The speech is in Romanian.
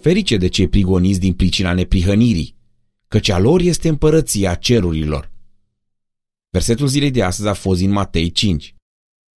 Ferice de cei prigoniți din pricina neprihănirii, căci a lor este împărăția cerurilor. Versetul zilei de astăzi a fost din Matei 5.